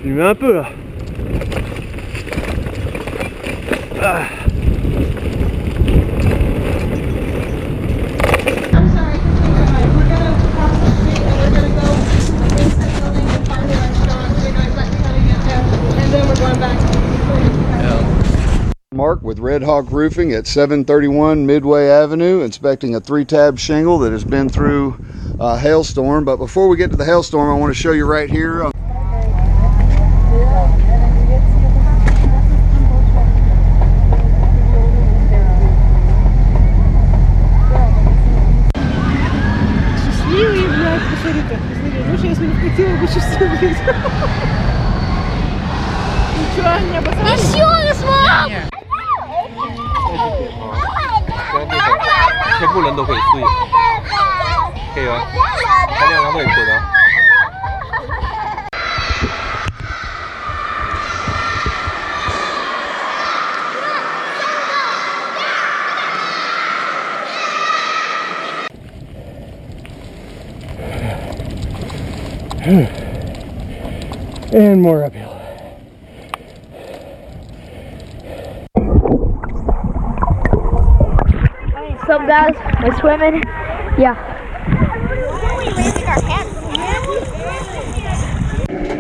Il met un peu là. Ah. Mark with Red Hawk Roofing at 731 Midway Avenue, inspecting a 3-tab shingle that has been through a hailstorm. But before we get to the hailstorm, I want to show you right here. Счастливый, блядь, посмотри-ка, посмотри, ну сейчас меня вкатило бы счастливый. Ничего, не обосрали? Еще смог! 全部人都可以睡，可以吗？大家能不能滚啊？ And more uphill. What's up, guys? We're swimming. Yeah.